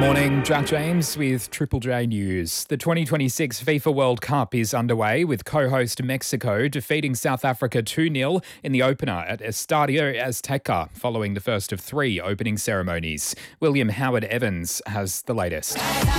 Morning, Jack James with Triple J News. The 2026 FIFA World Cup is underway with co-host Mexico defeating South Africa 2-0 in the opener at Estadio Azteca following the first of three opening ceremonies. William Howard Evans has the latest.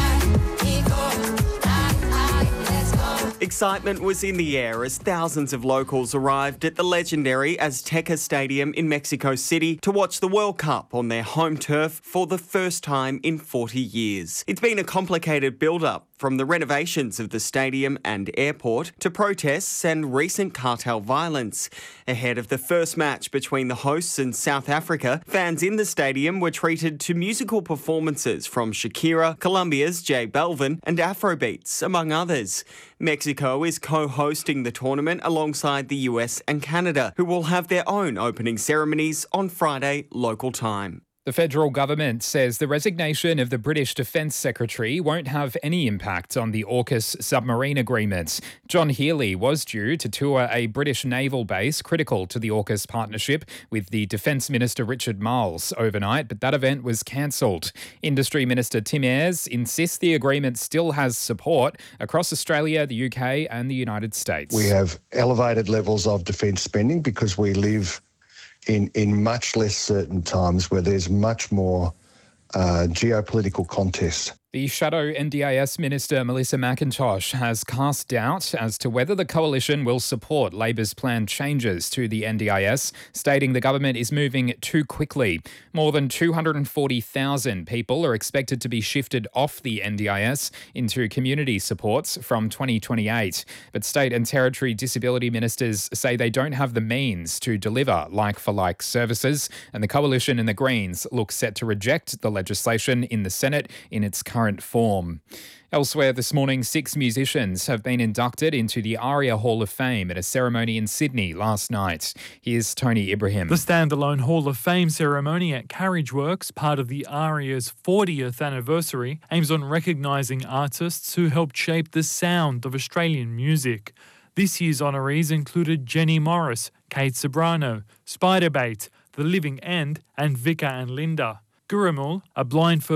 Excitement was in the air as thousands of locals arrived at the legendary Azteca Stadium in Mexico City to watch the World Cup on their home turf for the first time in 40 years. It's been a complicated build-up, from the renovations of the stadium and airport to protests and recent cartel violence. Ahead of the first match between the hosts and South Africa, fans in the stadium were treated to musical performances from Shakira, Colombia's J Balvin and Afrobeats, among others. Mexico is co-hosting the tournament alongside the US and Canada, who will have their own opening ceremonies on Friday local time. The federal government says the resignation of the British Defence Secretary won't have any impact on the AUKUS submarine agreement. John Healey was due to tour a British naval base critical to the AUKUS partnership with the Defence Minister Richard Marles overnight, but that event was cancelled. Industry Minister Tim Ayres insists the agreement still has support across Australia, the UK and the United States. We have elevated levels of defence spending because we live in much less certain times where there's much more geopolitical contest. The shadow NDIS Minister Melissa McIntosh has cast doubt as to whether the coalition will support Labor's planned changes to the NDIS, stating the government is moving too quickly. More than 240,000 people are expected to be shifted off the NDIS into community supports from 2028. But state and territory disability ministers say they don't have the means to deliver like-for-like services, and the coalition and the Greens look set to reject the legislation in the Senate in its current form. Elsewhere this morning, 6 musicians have been inducted into the ARIA Hall of Fame at a ceremony in Sydney last night. Here's Tony Ibrahim. The standalone Hall of Fame ceremony at Carriage Works, part of the ARIA's 40th anniversary, aims on recognising artists who helped shape the sound of Australian music. This year's honorees included Jenny Morris, Kate Ceberano, Spiderbait, The Living End and Vika and Linda. Gurumul, a blind